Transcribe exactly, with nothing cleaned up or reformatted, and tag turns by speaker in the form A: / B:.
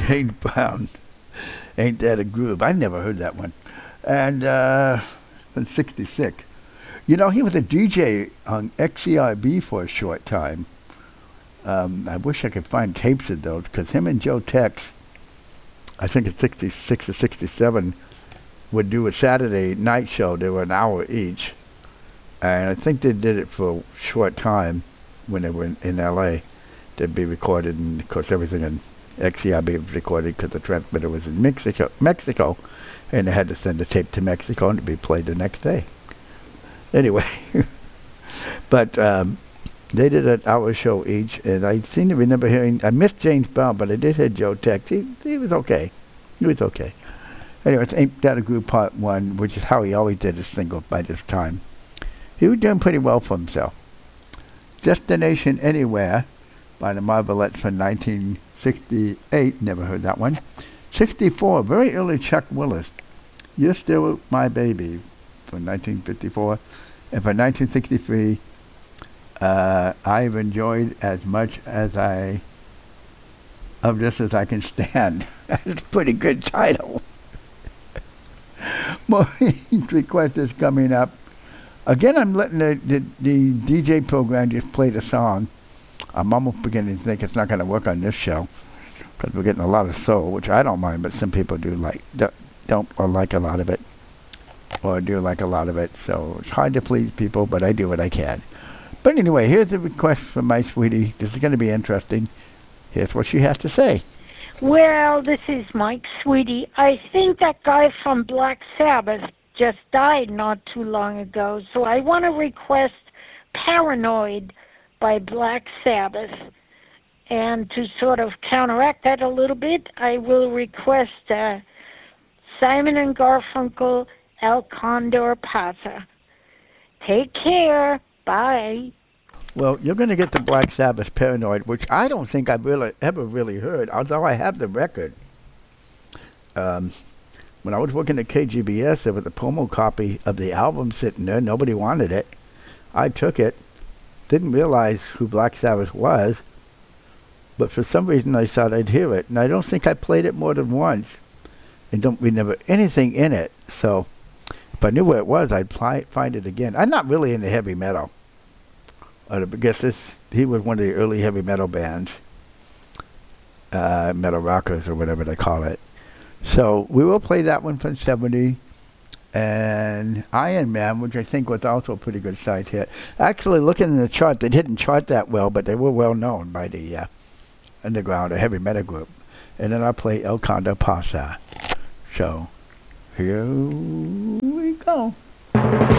A: James Brown, Ain't That a Groove? I never heard that one. And uh, in sixty-six. You know, he was a D J on X C I B for a short time. Um, I wish I could find tapes of those, because him and Joe Tex, I think in sixty-six or sixty-seven, would do a Saturday night show. They were an hour each. And I think they did it for a short time when they were in, in L A They'd be recorded, and of course everything in X C I B was recorded because the transmitter was in Mexico, Mexico, and they had to send the tape to Mexico and to be played the next day. Anyway, but um, they did an hour show each, and I seem to remember hearing, I missed James Brown, but I did hear Joe Tex. He, he was okay. He was okay. Anyway, it's Ain't That a Groove Part one, which is how he always did his single by this time. He was doing pretty well for himself. Destination Anywhere by the Marvelettes from nineteen sixty-eight. Never heard that one. sixty-four, very early Chuck Willis. You're Still My Baby from nineteen fifty-four. And for nineteen sixty-three, uh, I've enjoyed as much as I, of this as I can stand. That's a pretty good title. Maureen's request is coming up. Again, I'm letting the, the, the D J program just play the song. I'm almost beginning to think it's not going to work on this show, because we're getting a lot of soul, which I don't mind, but some people do like, don't, don't or like a lot of it, or do like a lot of it. So it's hard to please people, but I do what I can. But anyway, here's a request from my sweetie. This is going to be interesting. Here's what she has to say.
B: Well, this is Mike Sweetie. I think that guy from Black Sabbath just died not too long ago, so I want to request Paranoid by Black Sabbath. And to sort of counteract that a little bit, I will request uh, Simon and Garfunkel, El Condor Pasa. Take care. Bye.
A: Well, you're going to get the Black Sabbath Paranoid, which I don't think I've really ever really heard, although I have the record. Um, when I was working at K G B S, there was a promo copy of the album sitting there. Nobody wanted it. I took it, didn't realize who Black Sabbath was, but for some reason I thought I'd hear it, and I don't think I played it more than once, and don't remember anything in it. So if I knew where it was, I'd pli- find it again. I'm not really into heavy metal. I guess this, he was one of the early heavy metal bands, uh, metal rockers or whatever they call it. So we will play that one from seventy, and Iron Man, which I think was also a pretty good side hit. Actually, looking in the chart, they didn't chart that well, but they were well known by the uh, underground or heavy metal group. And then I'll play El Condor Pasa. So here we go.